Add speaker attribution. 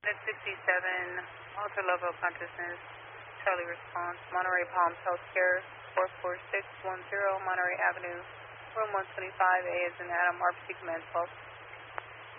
Speaker 1: At 67, alter level of consciousness. Charlie response. Monterey Palms Healthcare, 44610 Monterey Avenue, room 125. A is in Adam, RPC command 12.